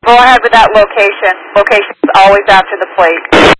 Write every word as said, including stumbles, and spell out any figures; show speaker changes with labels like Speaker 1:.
Speaker 1: Go ahead with that location. Location is always after the plate.